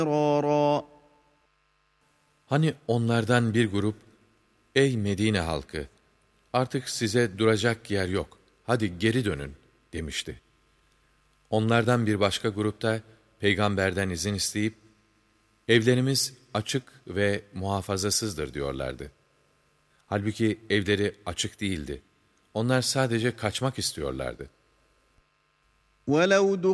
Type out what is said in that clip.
فرارا Hani onlardan bir grup, ey Medine halkı, artık size duracak yer yok, hadi geri dönün demişti. Onlardan bir başka grupta peygamberden izin isteyip, evlerimiz açık ve muhafazasızdır diyorlardı. Halbuki evleri açık değildi. Onlar sadece kaçmak istiyorlardı. ولو